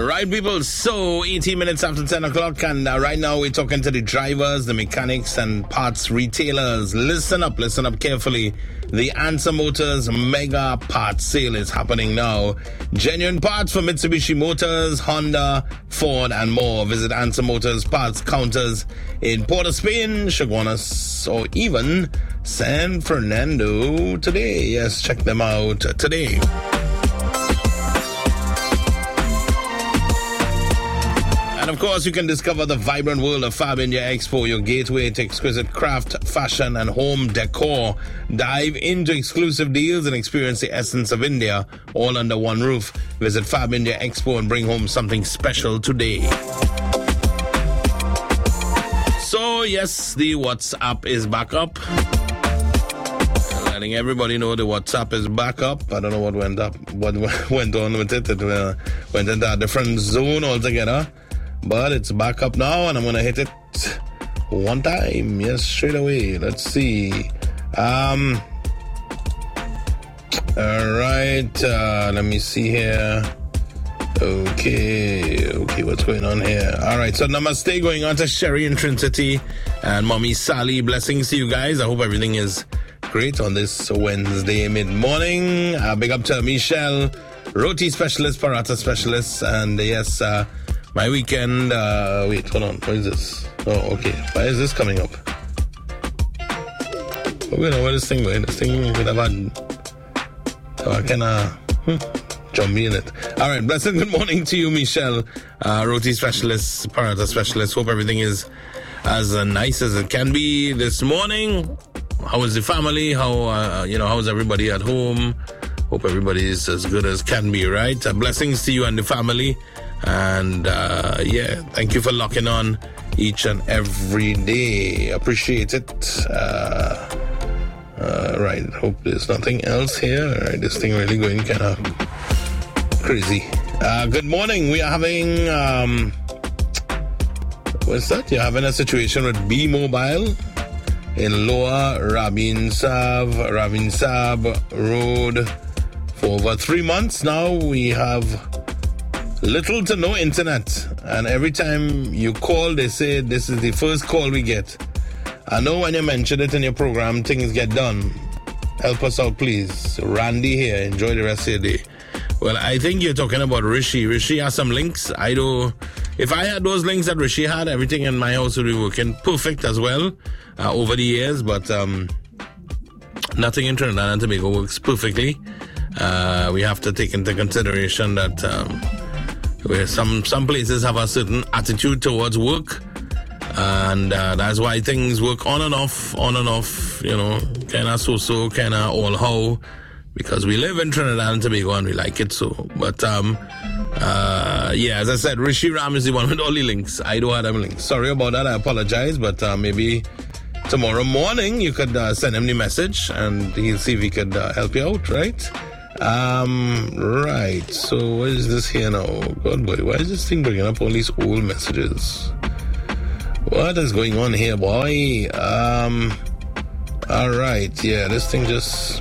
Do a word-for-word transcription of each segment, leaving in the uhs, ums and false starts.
Right, people, so eighteen minutes after ten o'clock, and uh, right now we're talking to the drivers, the mechanics, and parts retailers. Listen up, listen up carefully. The Answer Motors Mega Parts Sale is happening now. Genuine parts for Mitsubishi Motors, Honda, Ford, and more. Visit Answer Motors Parts Counters in Port of Spain, Chaguanas, or even San Fernando today. Yes, check them out today. And of course, you can discover the vibrant world of Fab India Expo, your gateway to exquisite craft, fashion, and home decor. Dive into exclusive deals and experience the essence of India, all under one roof. Visit Fab India Expo and bring home something special today. So, yes, the WhatsApp is back up. Letting everybody know the WhatsApp is back up. I don't know what went up, what went on with it. It uh, went into a different zone altogether. But it's back up now, and I'm going to hit it one time. Yes, straight away. Let's see. Um, all right. Uh, let me see here. Okay. Okay, what's going on here? All right. So, namaste going on to Sherry and Trinity and Mommy Sally. Blessings to you guys. I hope everything is great on this Wednesday mid-morning. Uh, big up to Michelle, roti specialist, paratha specialist, and yes, uh, my weekend, uh, wait, hold on, what is this? Oh, okay, why is this coming up? Oh, we know where this thing going. This thing could have had, so I can, uh, hmm, jump me in it. All right, blessed good morning to you, Michelle, uh, roti specialist, paratha specialist. Hope everything is as uh, nice as it can be this morning. How is the family? How, uh, you know, how is everybody at home? Hope everybody is as good as can be, right? Uh, blessings to you and the family. And, uh, yeah, thank you for locking on each and every day. Appreciate it. Uh, uh, right. Hope there's nothing else here. All right. This thing really going kind of crazy. Uh, good morning. We are having, um, what's that? You're having a situation with B Mobile in Lower Rabin Sab, Rabin Sab Road for over three months now. We have little to no internet, and every time you call, they say this is the first call we get. I know when you mention it in your program, things get done. Help us out, please. Randy here. Enjoy the rest of your day. Well, I think you're talking about Rishi. Rishi has some links. I do. If I had those links that Rishi had, everything in my house would be working perfect as well uh, over the years. But um, nothing in Trinidad and Tobago works perfectly. Uh, we have to take into consideration that Um, where some, some places have a certain attitude towards work, and uh, that's why things work on and off, on and off, you know, kind of so-so, kind of all-how, because we live in Trinidad and Tobago and we like it so. But, um, uh, yeah, as I said, Rishi Ram is the one with all the links. I don't have them links. Sorry about that, I apologize, but uh, maybe tomorrow morning you could uh, send him the message and he'll see if he could uh, help you out, right? Um, right, so what is this here now? God boy, why is this thing bringing up all these old messages? What is going on here, boy? Um, alright, yeah, this thing just...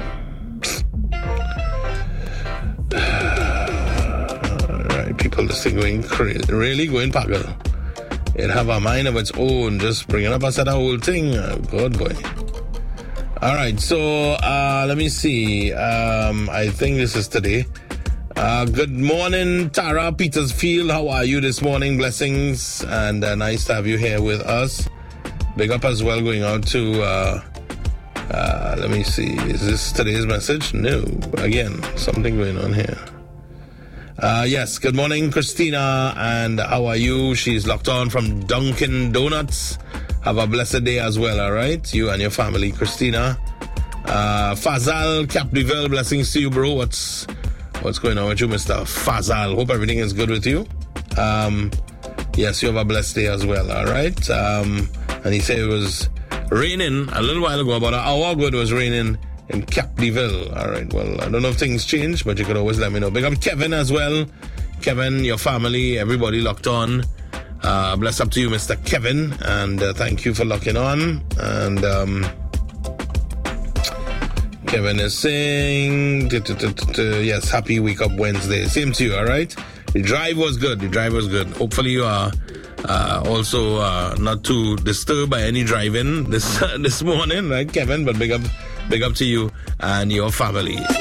Alright, people, this thing going crazy, really going pagal. It have a mind of its own, just bringing up a set of old thing. Oh, God boy. All right, so uh, let me see. Um, I think this is today. Uh, good morning, Tara Petersfield. How are you this morning? Blessings, and uh, nice to have you here with us. Big up as well going out to, uh, uh, let me see. Is this today's message? No. Again, something going on here. Uh, yes, good morning, Christina, and how are you? She's locked on from Dunkin' Donuts. Have a blessed day as well, all right? You and your family, Christina. Uh, Fazal Capdeville, blessings to you, bro. What's what's going on with you, Mister Fazal? Hope everything is good with you. Um, yes, you have a blessed day as well, all right? Um, and he said it was raining a little while ago, about an hour ago it was raining in Capdeville. All right, well, I don't know if things changed, but you could always let me know. Big up Kevin as well. Kevin, your family, everybody locked on. Uh, bless up to you, Mister Kevin, and uh, thank you for locking on. And um, Kevin is saying, yes, happy Wake Up Wednesday. Same to you, all right? the drive was good. The drive was good. Hopefully you are uh, also uh, not too disturbed by any driving this uh, this morning, right, Kevin? But big up, big up to you and your family.